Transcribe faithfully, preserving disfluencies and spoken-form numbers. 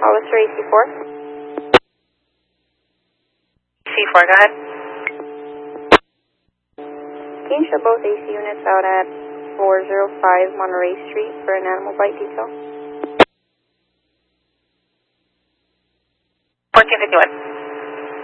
Hollister A C four. C four, go ahead. Can you show both A C units out at four oh five Monterey Street for an animal bite detail? fourteen fifty-one.